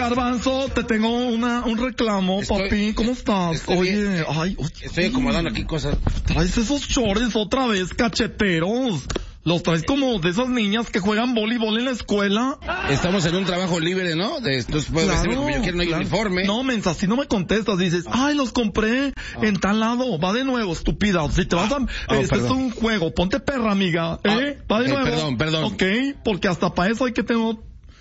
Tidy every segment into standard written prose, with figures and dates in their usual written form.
Garbanzo, te tengo un reclamo, papi. ¿Cómo estás? Oye, estoy acomodando aquí cosas. Traes esos shorts otra vez, cacheteros. Los traes como de esas niñas que juegan voleibol en la escuela. Estamos en un trabajo libre, ¿no? Entonces puedo decirme como yo quiero, no hay uniforme. No, mensa, si no me contestas, dices, los compré en tal lado. Va de nuevo, estúpida. Si te vas a... este es un juego, ponte perra, amiga. Va de nuevo. Perdón. Ok, porque hasta para eso hay que tener...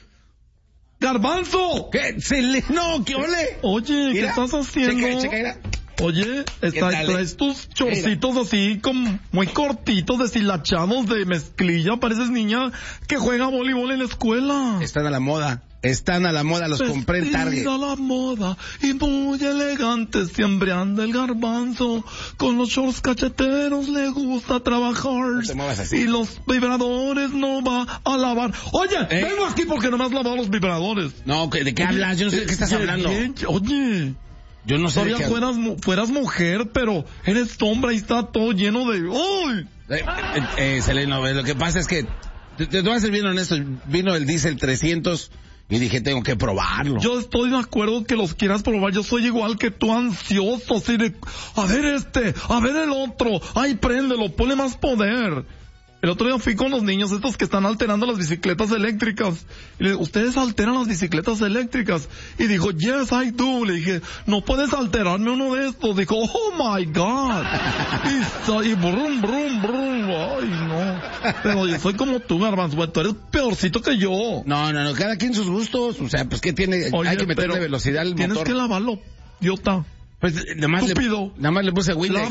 ¡Garbanzo! ¿Qué? No, ¿qué ole? Oye, mira, ¿qué estás haciendo? Checa. Oye, traes tus chorcitos así como muy cortitos, deshilachados de mezclilla. Pareces niña que juega voleibol en la escuela. Están a la moda, los compré en Target. A la moda y muy elegantes, siempre anda el Garbanzo. Con los shorts cacheteros le gusta trabajar. No te muevas así. Y los vibradores no va a lavar. Oye, vengo aquí porque no me has lavado los vibradores. No, ¿de qué hablas? Yo no sé de qué estás hablando. Oye... Yo no sé. Todavía fueras mujer, pero eres hombre y está todo lleno de... ¡Uy! Seleno, lo que pasa es que, te voy a ser bien honesto, vino el Diesel 300 y dije, tengo que probarlo. Yo estoy de acuerdo que los quieras probar, yo soy igual que tú, ansioso, así de... A ver a ver el otro, ay, préndelo, ponle más poder. El otro día fui con los niños estos que están alterando las bicicletas eléctricas. Y le dije, ¿ustedes alteran las bicicletas eléctricas? Y dijo, yes, I do. Le dije, no puedes alterarme uno de estos. Dijo, oh my God. Y brum, brum, brum. Ay, no. Pero yo soy como tú, Garbanzo. Tú eres peorcito que yo. No, cada quien sus gustos. O sea, pues ¿qué tiene? Oye, hay que meterle velocidad al motor. Tienes que lavarlo, idiota. Pues nada más le puse Windex.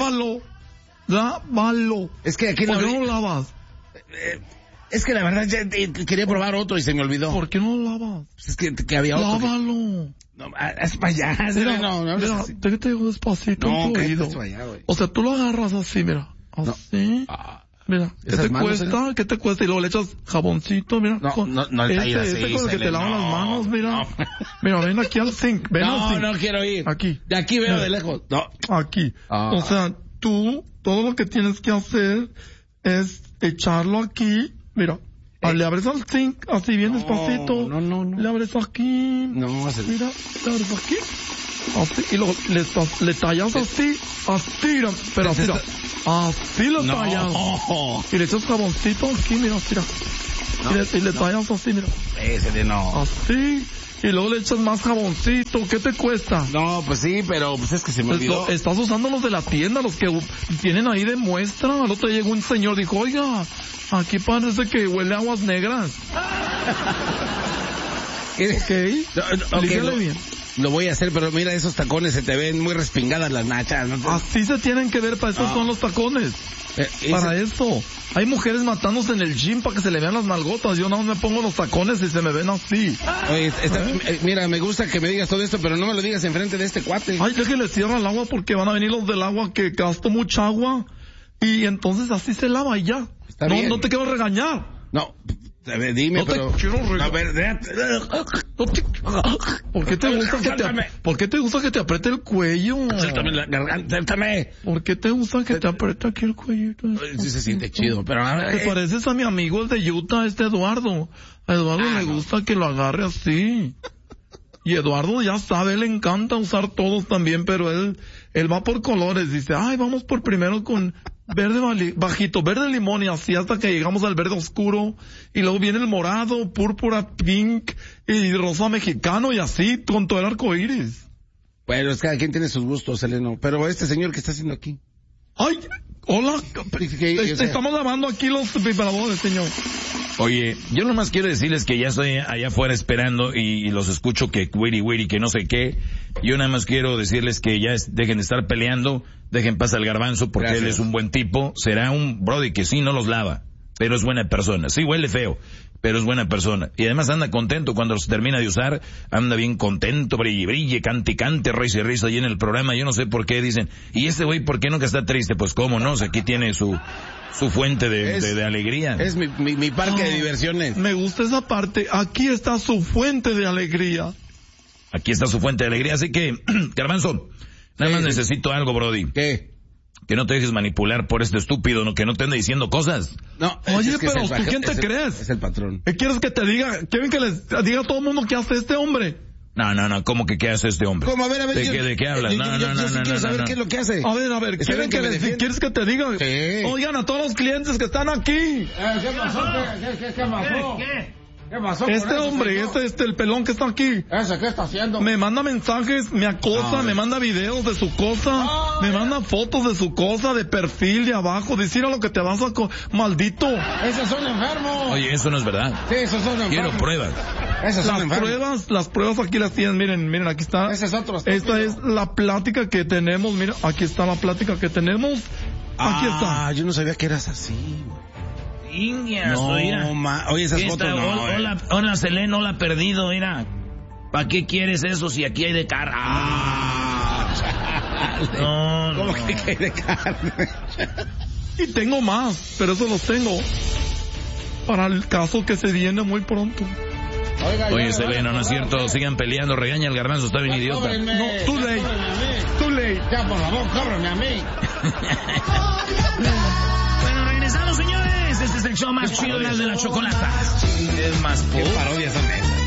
Lávalo. Es que aquí ¿por qué no lo lavas? Es que la verdad ya quería probar otro y se me olvidó. ¿Por qué no lo lavas? Pues es que había otro. Lávalo. No, haz para allá. Mira, te digo despacito en tu oído. O sea, tú lo agarras así, mira. Así. Mira, ¿qué te cuesta? Y luego le echas jaboncito, mira. No con el que te lavan las manos, mira. No. Mira, ven aquí al zinc. No quiero ir. Aquí. De aquí veo de lejos. No. Aquí. O sea, tú, todo lo que tienes que hacer es echarlo aquí, mira, le abres al zinc, así bien despacito. No. Le abres aquí. No, mira, le abres aquí. Así, y luego le tallas así, pero así lo tallas. Y le echas jaboncito aquí, mira. Y le tallas así, mira. Ese no. Así. Y luego le echas más jaboncito. ¿Qué te cuesta? No, pues sí, pero pues es que se me olvidó. Estás usando los de la tienda, los que tienen ahí de muestra. Al otro día llegó un señor, dijo, oiga, aquí parece que huele a aguas negras. Ok. Dígale bien. Lo voy a hacer, pero mira, esos tacones se te ven muy respingadas las nachas. ¿No? Así se tienen que ver, para eso son los tacones. Para eso. Hay mujeres matándose en el gym para que se le vean las nalgotas. Yo nada más me pongo los tacones y se me ven así. Oye, mira, me gusta que me digas todo esto, pero no me lo digas enfrente de este cuate. Ay, déjale cierra el agua porque van a venir los del agua que gasto mucha agua. Y entonces así se lava y ya. No te quiero regañar. No, dime, pero... A ver, ¿Por qué te gusta que te apriete el cuello? Suéltame la garganta, suéltame. ¿Por qué te gusta que te apriete aquí el cuellito? Sí se siente chido, pero... Te pareces a mi amigo el de Utah, Eduardo. A Eduardo le gusta que lo agarre así. Y Eduardo ya sabe, le encanta usar todos también, pero él va por colores. Dice, vamos por primero con... verde bajito, verde limón y así hasta que llegamos al verde oscuro y luego viene el morado, púrpura, pink y rosa mexicano y así con todo el arco iris. Bueno, es que cada quien tiene sus gustos, Seleno, pero este señor, ¿qué está haciendo aquí? Ay, hola, estamos lavando aquí los vibradores, señor. Oye, yo nomás quiero decirles que ya estoy allá afuera esperando y los escucho que wiri, que no sé qué. Yo nada más quiero decirles que ya dejen de estar peleando, dejen pasar al Garbanzo porque Gracias. Él es un buen tipo. Será un brody que sí no los lava, pero es buena persona. Sí huele feo, pero es buena persona. Y además anda contento cuando se termina de usar, anda bien contento, brille, cante, risa y risa ahí en el programa. Yo no sé por qué dicen, ¿y este güey por qué nunca está triste? Pues cómo no, o sea, aquí tiene su fuente de alegría. Es mi parque de diversiones. Me gusta esa parte. Aquí está su fuente de alegría. Aquí está su fuente de alegría. Así que, Garbanzo, nada más necesito algo, brody. ¿Qué? Que no te dejes manipular por este estúpido, ¿no? Que no te ande diciendo cosas. No. Oye, pero ¿tú quién te crees? Es el patrón. ¿Qué quieres que te diga? ¿Quieren que les diga a todo el mundo qué hace este hombre? No, ¿cómo que qué hace este hombre? ¿Cómo? A ver. ¿De qué hablas? No. Quiero saber qué es lo que hace. A ver, ¿quieres que te diga? Sí. Oigan, a todos los clientes que están aquí. ¿Qué pasó? ¿Qué pasó? ¿Qué pasó? Este hombre, el pelón que está aquí. ¿Ese qué está haciendo? Me manda mensajes, me acosa, me manda videos de su cosa, me manda fotos de su cosa, de perfil, de abajo, decir a lo que te vas a... maldito. Esos son enfermos. Oye, eso no es verdad. Sí, esos son enfermos. Quiero pruebas. Esos son enfermos. Las pruebas aquí las tienen, miren, aquí está. Ese es otro. Esta es la plática que tenemos, mira, aquí está la plática que tenemos. Aquí está. Yo no sabía que eras así. Indias, Oye, esas fotos no. Hola, Selene, hola, perdido, mira. ¿Para qué quieres eso si aquí hay de carne? ¿Cómo que hay de carne? Y tengo más, pero eso los tengo para el caso que se viene muy pronto. Oye, Selene, no es cierto, sigan peleando, regaña el Garbanzo, está bien idiota. No, too late. Ya, por favor, cóbrame a mí. Bueno, regresamos, señores. Este es el show más chido, el de la chocolata. Es más, ¿Qué parodias son esas?